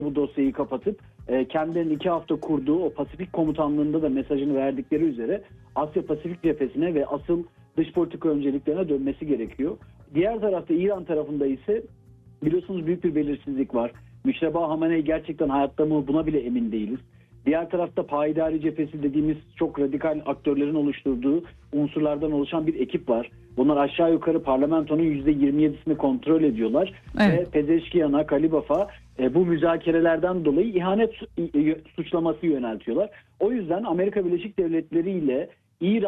bu dosyayı kapatıp kendilerinin 2 hafta kurduğu o Pasifik komutanlığında da mesajını verdikleri üzere Asya Pasifik cephesine ve asıl dış politika önceliklerine dönmesi gerekiyor. Diğer tarafta İran tarafında ise biliyorsunuz büyük bir belirsizlik var. Müşteba Hamenei gerçekten hayatta mı, buna bile emin değiliz. Diğer tarafta Payidari cephesi dediğimiz çok radikal aktörlerin oluşturduğu unsurlardan oluşan bir ekip var. Bunlar aşağı yukarı parlamentonun %27'sini kontrol ediyorlar. Evet. Ve Pezeşkiyan'a, Kalibaf'a bu müzakerelerden dolayı ihanet suçlaması yöneltiyorlar. O yüzden Amerika Birleşik Devletleri ile İran